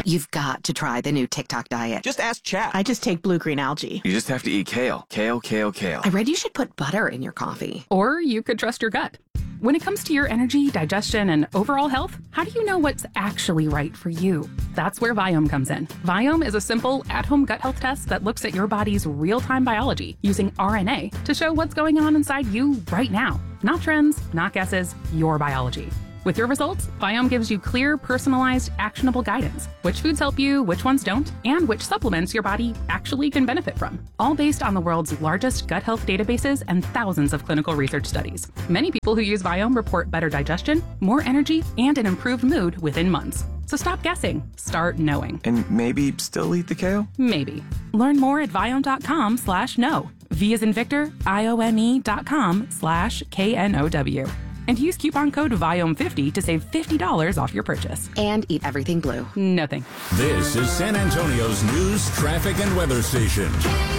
You've got to try the new TikTok diet. Just ask chat. I just take blue-green algae. You just have to eat kale. Kale, kale, kale. I read you should put butter in your coffee. Or you could trust your gut. When it comes to your energy, digestion, and overall health, how do you know what's actually right for you? That's where Viome comes in. Viome is a simple, at-home gut health test that looks at your body's real-time biology using RNA to show what's going on inside you right now. Not trends, not guesses, your biology. With your results, Viome gives you clear, personalized, actionable guidance. Which foods help you, which ones don't, and which supplements your body actually can benefit from. All based on the world's largest gut health databases and thousands of clinical research studies. Many people who use Viome report better digestion, more energy, and an improved mood within months. So stop guessing. Start knowing. And maybe still eat the kale? Maybe. Learn more at Viome.com/know. V as in Victor, IOME.com/KNOW. And use coupon code VIOME50 to save $50 off your purchase. And eat everything blue. Nothing. This is San Antonio's news, traffic, and weather station.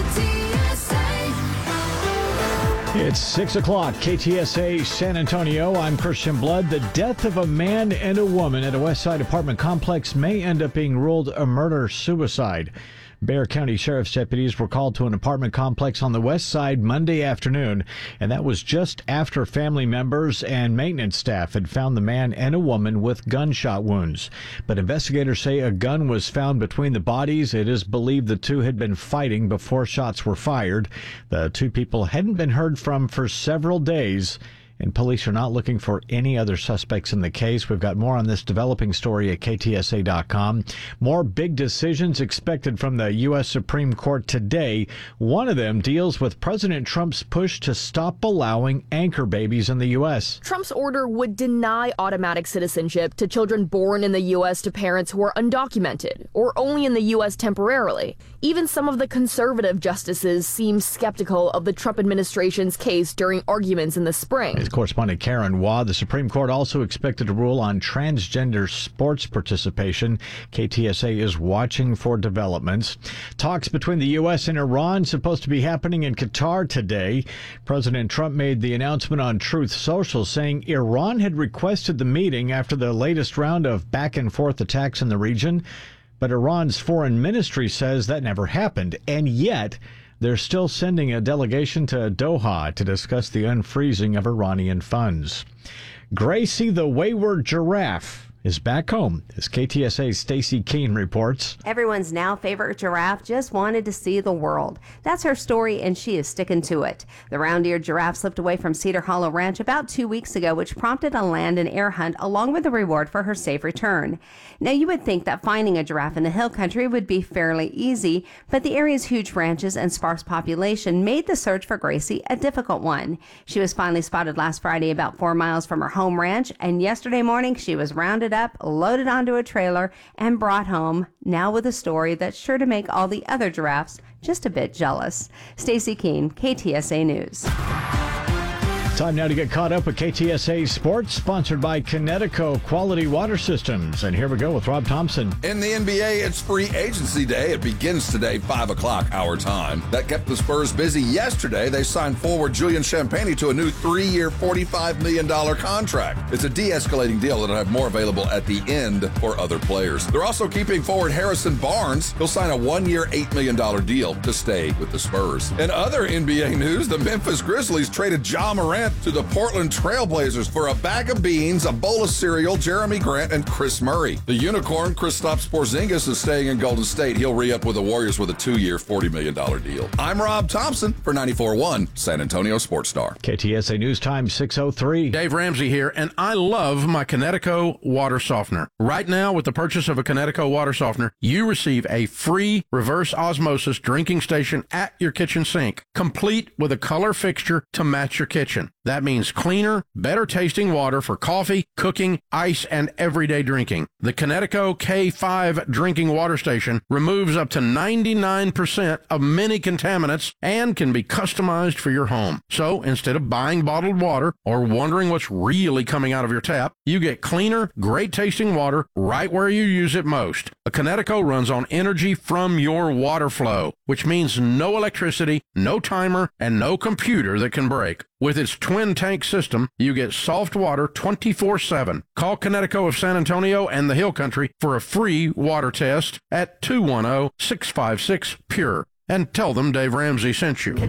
It's 6 o'clock, KTSA San Antonio. I'm Christian Blood. The death of a man and a woman at a Westside apartment complex may end up being ruled a murder-suicide. Bexar County Sheriff's deputies were called to an apartment complex on the west side Monday afternoon, and that was just after family members and maintenance staff had found the man and a woman with gunshot wounds. But investigators say a gun was found between the bodies. It is believed the two had been fighting before shots were fired. The two people hadn't been heard from for several days, and police are not looking for any other suspects in the case. We've got more on this developing story at KTSA.com. More big decisions expected from the U.S. Supreme Court today. One of them deals with President Trump's push to stop allowing anchor babies in the U.S. Trump's order would deny automatic citizenship to children born in the U.S. to parents who are undocumented or only in the U.S. temporarily. Even some of the conservative justices seem skeptical of the Trump administration's case during arguments in the spring. Correspondent Karen Waugh. The Supreme Court also expected to rule on transgender sports participation. KTSA is watching for developments. Talks between the U.S. and Iran supposed to be happening in Qatar today. President Trump made the announcement on Truth Social, saying Iran had requested the meeting after the latest round of back-and-forth attacks in the region. But Iran's foreign ministry says that never happened, and yet they're still sending a delegation to Doha to discuss the unfreezing of Iranian funds. Gracie the Wayward Giraffe is back home, as KTSA's Stacey Keene reports. Everyone's now favorite giraffe just wanted to see the world. That's her story, and she is sticking to it. The round-eared giraffe slipped away from Cedar Hollow Ranch about 2 weeks ago, which prompted a land and air hunt along with a reward for her safe return. Now, you would think that finding a giraffe in the hill country would be fairly easy, but the area's huge ranches and sparse population made the search for Gracie a difficult one. She was finally spotted last Friday about 4 miles from her home ranch, and yesterday morning she was rounded up, loaded onto a trailer, and brought home, now with a story that's sure to make all the other giraffes just a bit jealous. Stacey Keene, KTSA News. Time now to get caught up with KTSA Sports, sponsored by Connecticut Quality Water Systems. And here we go with Rob Thompson. In the NBA, it's free agency day. It begins today, 5 o'clock our time. That kept the Spurs busy yesterday. They signed forward Julian Champagnie to a new 3-year, $45 million contract. It's a de-escalating deal that'll have more available at the end for other players. They're also keeping forward Harrison Barnes. He'll sign a 1-year, $8 million deal to stay with the Spurs. In other NBA news, the Memphis Grizzlies traded Ja Morant to the Portland Trailblazers for a bag of beans, a bowl of cereal, Jeremy Grant, and Chris Murray. The Unicorn, Kristaps Porzingis, is staying in Golden State. He'll re-up with the Warriors with a 2-year, $40 million deal. I'm Rob Thompson for 94.1 San Antonio Sports Star. KTSA News Time 6:03. Dave Ramsey here, and I love my Connecticut water softener. Right now, with the purchase of a Connecticut water softener, you receive a free reverse osmosis drinking station at your kitchen sink, complete with a color fixture to match your kitchen. That means cleaner, better tasting water for coffee, cooking, ice, and everyday drinking. The Connecticut K5 drinking water station removes up to 99% of many contaminants and can be customized for your home. So instead of buying bottled water or wondering what's really coming out of your tap, you get cleaner, great tasting water right where you use it most. A Connecticut runs on energy from your water flow, which means no electricity, no timer, and no computer that can break. With its twin tank system, you get soft water 24/7. Call Connecticut of San Antonio and the Hill Country for a free water test at 210-656-PURE. And tell them Dave Ramsey sent you.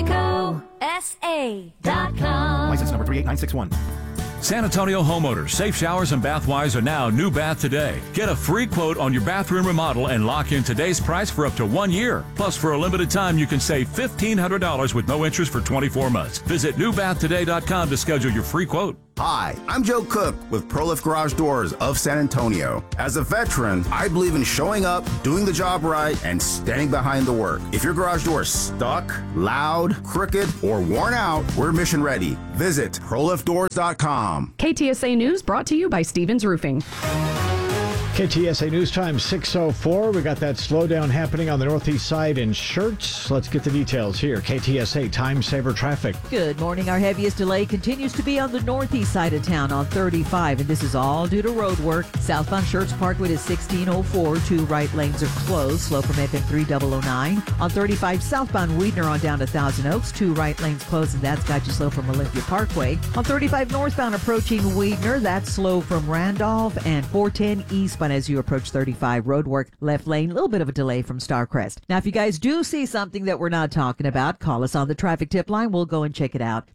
ConnecticutSA.com. License number 38961. San Antonio homeowners, Safe Showers and Bathwise are now New Bath Today. Get a free quote on your bathroom remodel and lock in today's price for up to 1 year. Plus, for a limited time, you can save $1,500 with no interest for 24 months. Visit newbathtoday.com to schedule your free quote. Hi, I'm Joe Cook with ProLift Garage Doors of San Antonio. As a veteran, I believe in showing up, doing the job right, and standing behind the work. If your garage door is stuck, loud, crooked, or worn out, we're mission ready. Visit ProLiftDoors.com. KTSA News brought to you by Stevens Roofing. KTSA News Time 6:04. We got that slowdown happening on the northeast side in Schertz. Let's get the details here. KTSA Time Saver Traffic. Good morning. Our heaviest delay continues to be on the northeast side of town on 35, and this is all due to road work. Southbound Schertz Parkway is 1604. 2 right lanes are closed. Slow from FM 3009. On 35 southbound Weidner on down to Thousand Oaks. 2 right lanes closed, and that's got you slow from Olympia Parkway. On 35 northbound approaching Weidner, that's slow from Randolph, and 410 eastbound as you approach 35. Roadwork, left lane, a little bit of a delay from Starcrest. Now, if you guys do see something that we're not talking about, call us on the traffic tip line. We'll go and check it out.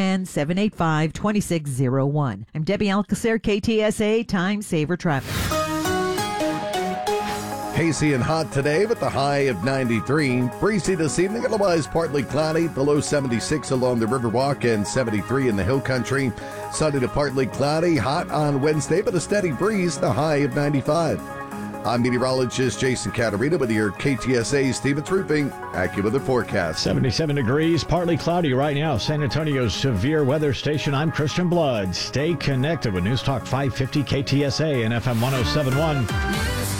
210-785-2601. I'm Debbie Alcacer, KTSA Time Saver Traffic. Hazy and hot today with the high of 93. Breezy this evening, otherwise partly cloudy. The low 76 along the Riverwalk and 73 in the Hill Country. Sunny to partly cloudy. Hot on Wednesday, but a steady breeze. The high of 95. I'm meteorologist Jason Caterina with your KTSA Stevens Roofing AccuWeather forecast. 77 degrees, partly cloudy right now. San Antonio's severe weather station. I'm Christian Blood. Stay connected with News Talk 550 KTSA and FM 1071.